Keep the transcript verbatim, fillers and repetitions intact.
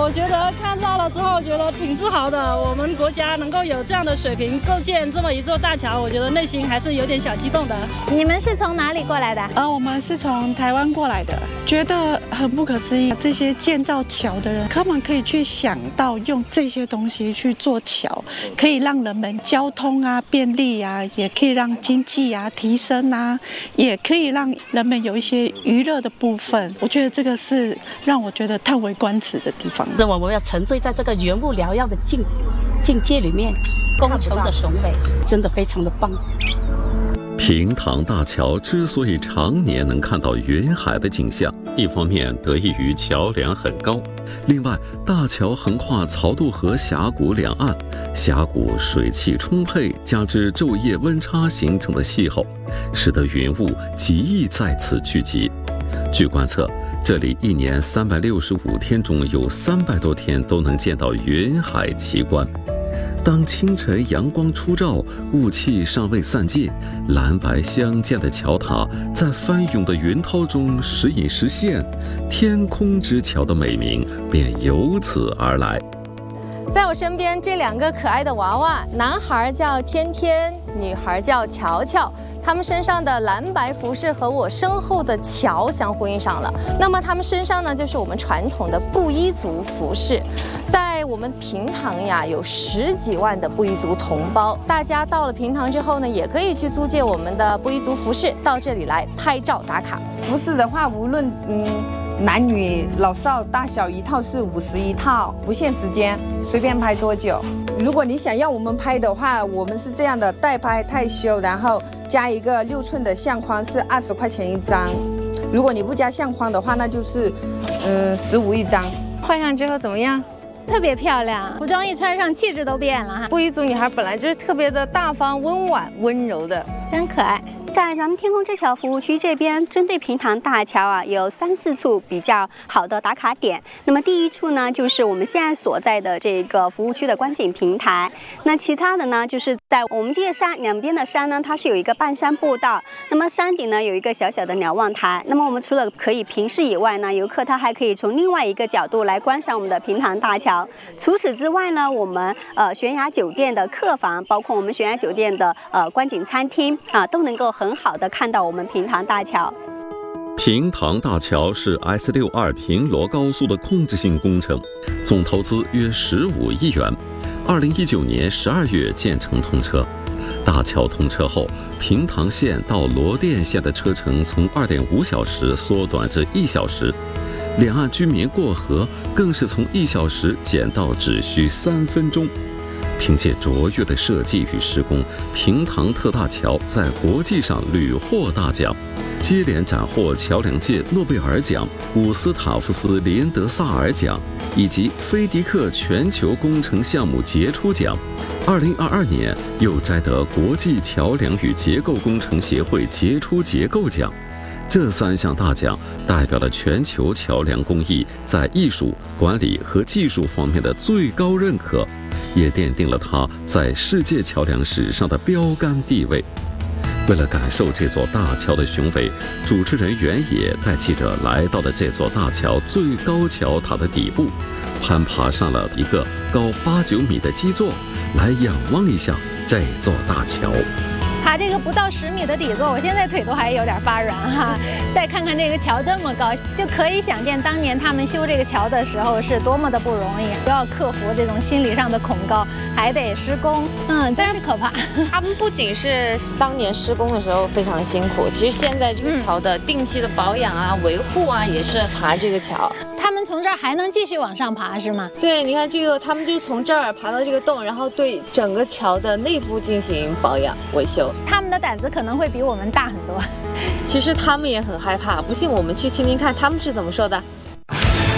我觉得看到了之后，觉得挺自豪的。我们国家能够有这样的水平构建这么一座大桥，我觉得内心还是有点小激动的。 你们是从哪里过来的？ 呃，我们是从台湾过来的，觉得很不可思议。这些建造桥的人，他们可以去想到用这些东西去做桥，可以让人们交通啊便利啊，也可以让经济啊提升啊，也可以让人们有一些娱乐的部分。我觉得这个是让我觉得叹为观止的地方。 我们要沉醉在这个原物缭绕的境境界里面，工程的雄伟真的非常的棒。 平塘大桥之所以常年能看到云海的景象，一方面得益于桥梁很高，另外大桥横跨曹渡河峡谷两岸，峡谷水汽充沛，加之昼夜温差形成的气候，使得云雾极易在此聚集。据观测，这里一年三百六十五天中有三百多天都能见到云海奇观。当清晨阳光初照，雾气尚未散尽，蓝白相间的桥塔在翻涌的云涛中时隐时现，天空之桥的美名便由此而来。 在我身边这两个可爱的娃娃，男孩叫天天，女孩叫乔乔。他们身上的蓝白服饰和我身后的桥相呼应上了。那么他们身上呢，就是我们传统的布依族服饰。在我们平塘呀，有十几万的布依族同胞。大家到了平塘之后呢，也可以去租借我们的布依族服饰，到这里来拍照打卡。 服饰的话，无论嗯男女老少大小一套是五十一套，不限时间，随便拍多久。如果你想要我们拍的话，我们是这样的，代拍太修，然后加一个六寸的相框是二十块钱一张。如果你不加相框的话，那就是嗯十五一张。 换上之后怎么样？ 特别漂亮，服装一穿上，气质都变了哈。 布依族女孩本来就是特别的大方、温婉、温柔的， 真可爱。 在咱们天空之桥服务区这边，针对平塘大桥啊，有三四处比较好的打卡点。那么第一处呢，就是我们现在所在的这个服务区的观景平台。那其他的呢，就是在我们这些山两边的山呢，它是有一个半山步道。那么山顶呢，有一个小小的瞭望台。那么我们除了可以平视以外呢，游客他还可以从另外一个角度来观赏我们的平塘大桥。除此之外呢，我们呃悬崖酒店的客房，包括我们悬崖酒店的呃观景餐厅啊，都能够很很好的看到我们平塘大桥。 平塘大桥是 S 六二 平罗高速的控制性工程，总投资约十五亿元。二零一九年十二月建成通车。大桥通车后，平塘线到罗店线的车程从二点五小时缩短至一小时，两岸居民过河更是从一小时减到只需三分钟。凭借卓越的设计与施工，平塘特大桥在国际上屡获大奖，接连斩获桥梁界诺贝尔奖、伍斯塔夫斯林德萨尔奖以及菲迪克全球工程项目杰出奖。二零二二年又摘得国际桥梁与结构工程协会杰出结构奖。这三项大奖代表了全球桥梁工艺在艺术、管理和技术方面的最高认可，也奠定了它在世界桥梁史上的标杆地位。为了感受这座大桥的雄伟，主持人袁野带记者来到了这座大桥最高桥塔的底部，攀爬上了一个高八九米的基座，来仰望一下这座大桥。 爬这个不到十米的底座，我现在腿都还有点发软哈。再看看这个桥这么高，就可以想见当年他们修这个桥的时候是多么的不容易，都要克服这种心理上的恐高，还得施工，嗯，真是可怕。 他们不仅是当年施工的时候非常的辛苦，其实现在这个桥的定期的保养啊、维护啊，也是爬这个桥。 他们从这儿还能继续往上爬是吗？ 对，你看这个，他们就从这儿爬到这个洞，然后对整个桥的内部进行保养维修。 他们的胆子可能会比我们大很多。 其实他们也很害怕，不信我们去听听看他们是怎么说的。